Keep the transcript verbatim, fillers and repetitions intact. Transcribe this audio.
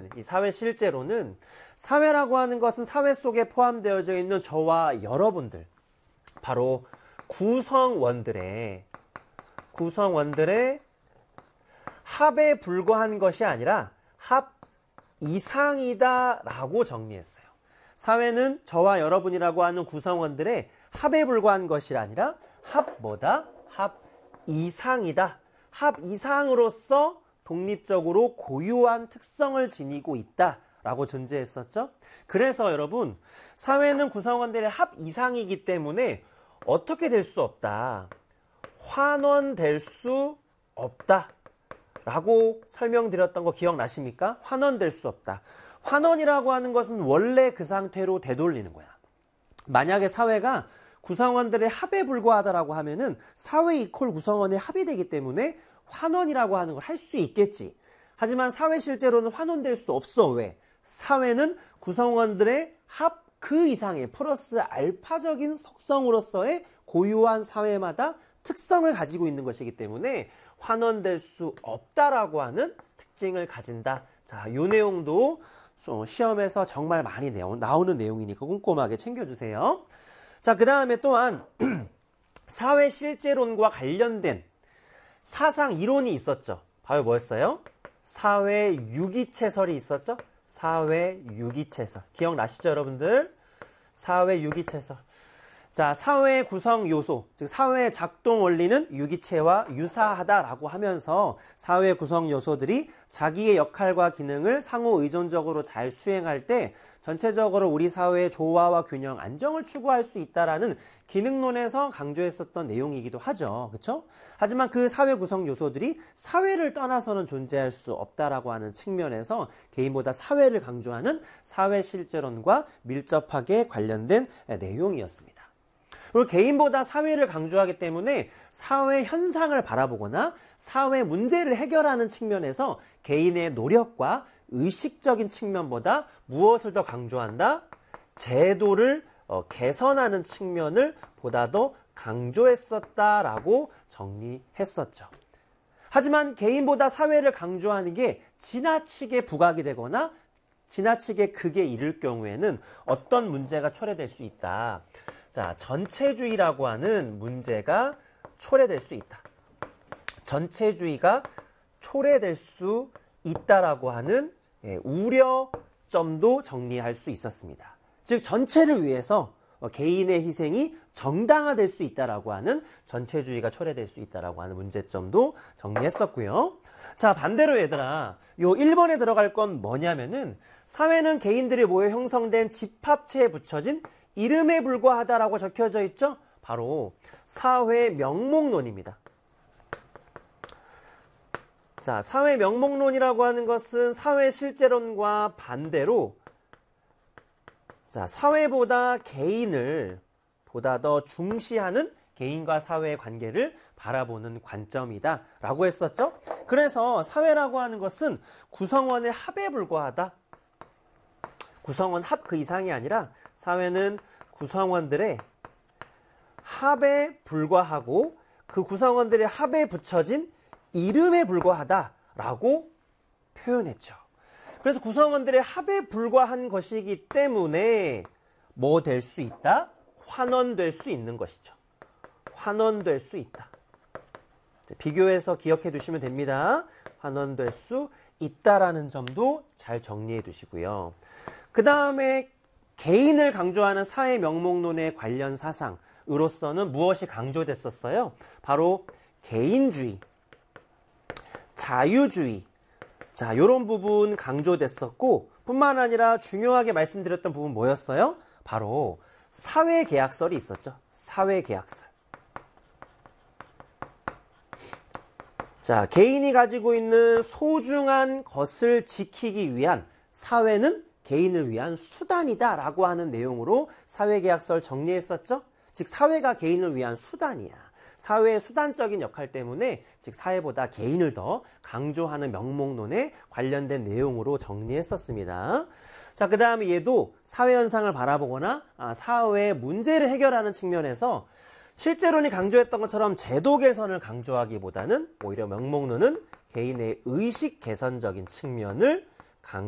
실제로는, 이 사회 실제로는 사회라고 하는 것은 사회 속에 포함되어져 있는 저와 여러분들, 바로 구성원들의 구성원들의 합에 불과한 것이 아니라 합 이상이다 라고 정리했어요. 사회는 저와 여러분이라고 하는 구성원들의 합에 불과한 것이 아니라 합 뭐다? 합 이상이다. 합 이상으로서 독립적으로 고유한 특성을 지니고 있다 라고 존재했었죠. 그래서 여러분, 사회는 구성원들의 합 이상이기 때문에 어떻게 될 수 없다, 환원될 수 없다 라고 설명드렸던 거 기억나십니까? 환원될 수 없다. 환원이라고 하는 것은 원래 그 상태로 되돌리는 거야. 만약에 사회가 구성원들의 합에 불과하다라고 하면은 사회 이퀄 구성원의 합이 되기 때문에 환원이라고 하는 걸 할 수 있겠지. 하지만 사회 실제로는 환원될 수 없어. 왜? 사회는 구성원들의 합 그 이상의 플러스 알파적인 속성으로서의 고유한 사회마다 특성을 가지고 있는 것이기 때문에 환원될 수 없다라고 하는 특징을 가진다. 자, 이 내용도 시험에서 정말 많이 나오는 내용이니까 꼼꼼하게 챙겨주세요. 자, 그 다음에 또한 사회 실제론과 관련된 사상 이론이 있었죠. 바로 뭐였어요? 사회 유기체설이 있었죠. 사회 유기체설. 기억나시죠, 여러분들? 사회 유기체설. 자, 사회 구성 요소, 즉 사회 작동 원리는 유기체와 유사하다라고 하면서 사회 구성 요소들이 자기의 역할과 기능을 상호 의존적으로 잘 수행할 때 전체적으로 우리 사회의 조화와 균형, 안정을 추구할 수 있다라는 기능론에서 강조했었던 내용이기도 하죠. 그렇죠? 하지만 그 사회 구성 요소들이 사회를 떠나서는 존재할 수 없다라고 하는 측면에서 개인보다 사회를 강조하는 사회 실제론과 밀접하게 관련된 내용이었습니다. 그리고 개인보다 사회를 강조하기 때문에 사회 현상을 바라보거나 사회 문제를 해결하는 측면에서 개인의 노력과 의식적인 측면보다 무엇을 더 강조한다? 제도를 어, 개선하는 측면을 보다 더 강조했었다라고 정리했었죠. 하지만 개인보다 사회를 강조하는 게 지나치게 부각이 되거나 지나치게 극에 이를 경우에는 어떤 문제가 초래될 수 있다. 자, 전체주의라고 하는 문제가 초래될 수 있다. 전체주의가 초래될 수 있다라고 하는 예, 우려점도 정리할 수 있었습니다. 즉 전체를 위해서 개인의 희생이 정당화될 수 있다라고 하는 전체주의가 초래될 수 있다라고 하는 문제점도 정리했었고요. 자, 반대로 얘들아, 요 일 번에 들어갈 건 뭐냐면은 사회는 개인들이 모여 형성된 집합체에 붙여진 이름에 불과하다라고 적혀져 있죠. 바로 사회 명목론입니다. 자, 사회 명목론이라고 하는 것은 사회 실제론과 반대로 자, 사회보다 개인을 보다 더 중시하는 개인과 사회의 관계를 바라보는 관점이다 라고 했었죠. 그래서 사회라고 하는 것은 구성원의 합에 불과하다. 구성원 합 그 이상이 아니라 사회는 구성원들의 합에 불과하고 그 구성원들의 합에 붙여진 이름에 불과하다라고 표현했죠. 그래서 구성원들의 합에 불과한 것이기 때문에 뭐 될 수 있다? 환원될 수 있는 것이죠. 환원될 수 있다. 비교해서 기억해 두시면 됩니다. 환원될 수 있다라는 점도 잘 정리해 두시고요. 그 다음에 개인을 강조하는 사회 명목론의 관련 사상으로서는 무엇이 강조됐었어요? 바로 개인주의, 자유주의, 자, 요런 부분 강조됐었고 뿐만 아니라 중요하게 말씀드렸던 부분 뭐였어요? 바로 사회계약설이 있었죠. 사회계약설. 자, 개인이 가지고 있는 소중한 것을 지키기 위한 사회는 개인을 위한 수단이다 라고 하는 내용으로 사회계약설 정리했었죠. 즉 사회가 개인을 위한 수단이야. 사회의 수단적인 역할 때문에 즉 사회보다 개인을 더 강조하는 명목론에 관련된 내용으로 정리했었습니다. 자, 그 다음에 얘도 사회 현상을 바라보거나 아, 사회의 문제를 해결하는 측면에서 실제론이 강조했던 것처럼 제도 개선을 강조하기보다는 오히려 명목론은 개인의 의식 개선적인 측면을